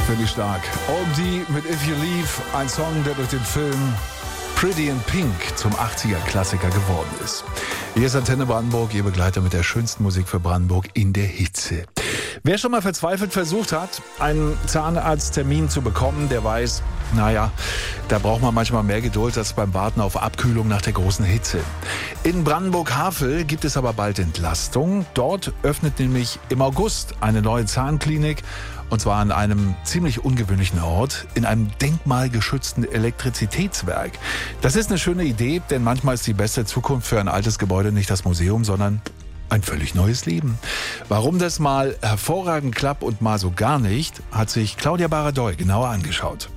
finde ich stark. OMD mit If You Leave, ein Song, der durch den Film Pretty in Pink zum 80er-Klassiker geworden ist. Hier ist Antenne Brandenburg, Ihr Begleiter mit der schönsten Musik für Brandenburg in der Hitze. Wer schon mal verzweifelt versucht hat, einen Zahnarzttermin zu bekommen, der weiß, naja, da braucht man manchmal mehr Geduld als beim Warten auf Abkühlung nach der großen Hitze. In Brandenburg-Havel gibt es aber bald Entlastung. Dort öffnet nämlich im August eine neue Zahnklinik. Und zwar an einem ziemlich ungewöhnlichen Ort, in einem denkmalgeschützten Elektrizitätswerk. Das ist eine schöne Idee, denn manchmal ist die beste Zukunft für ein altes Gebäude nicht das Museum, sondern ein völlig neues Leben. Warum das mal hervorragend klappt und mal so gar nicht, hat sich Claudia Baradoy genauer angeschaut.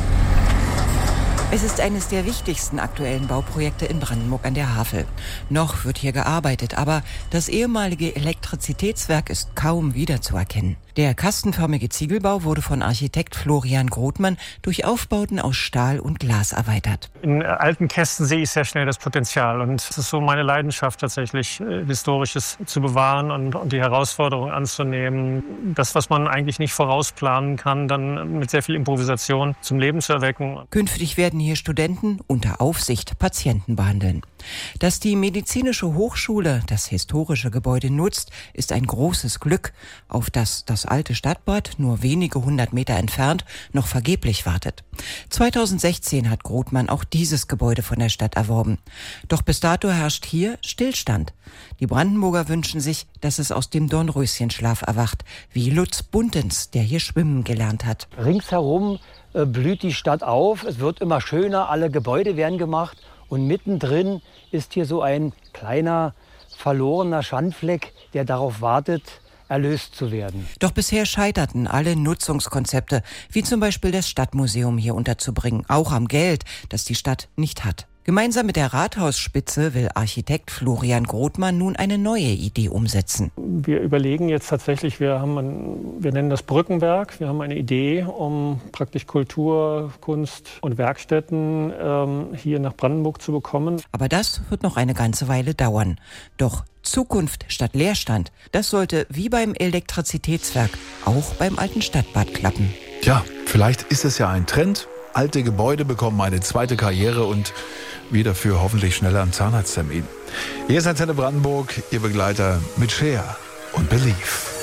Es ist eines der wichtigsten aktuellen Bauprojekte in Brandenburg an der Havel. Noch wird hier gearbeitet, aber das ehemalige Elektrizitätswerk ist kaum wiederzuerkennen. Der kastenförmige Ziegelbau wurde von Architekt Florian Grothmann durch Aufbauten aus Stahl und Glas erweitert. In alten Kästen sehe ich sehr schnell das Potenzial. Und es ist so meine Leidenschaft tatsächlich, Historisches zu bewahren und die Herausforderung anzunehmen. Das, was man eigentlich nicht vorausplanen kann, dann mit sehr viel Improvisation zum Leben zu erwecken. Künftig werden hier Studenten unter Aufsicht Patienten behandeln. Dass die Medizinische Hochschule das historische Gebäude nutzt, ist ein großes Glück, auf das das alte Stadtbad, nur wenige 100 Meter entfernt, noch vergeblich wartet. 2016 hat Grothmann auch dieses Gebäude von der Stadt erworben. Doch bis dato herrscht hier Stillstand. Die Brandenburger wünschen sich, dass es aus dem Dornröschenschlaf erwacht, wie Lutz Buntens, der hier schwimmen gelernt hat. Ringsherum blüht die Stadt auf, es wird immer schöner, alle Gebäude werden gemacht. Und mittendrin ist hier so ein kleiner, verlorener Schandfleck, der darauf wartet, erlöst zu werden. Doch bisher scheiterten alle Nutzungskonzepte, wie zum Beispiel das Stadtmuseum hier unterzubringen, auch am Geld, das die Stadt nicht hat. Gemeinsam mit der Rathausspitze will Architekt Florian Grothmann nun eine neue Idee umsetzen. Wir überlegen jetzt tatsächlich, wir nennen das Brückenwerk. Wir haben eine Idee, um praktisch Kultur, Kunst und Werkstätten hier nach Brandenburg zu bekommen. Aber das wird noch eine ganze Weile dauern. Doch Zukunft statt Leerstand, das sollte wie beim Elektrizitätswerk auch beim alten Stadtbad klappen. Tja, vielleicht ist es ja ein Trend. Alte Gebäude bekommen eine zweite Karriere und wir dafür hoffentlich schneller einen Zahnarzttermin. Hier ist Antenne Brandenburg, Ihr Begleiter mit Cher und Believe.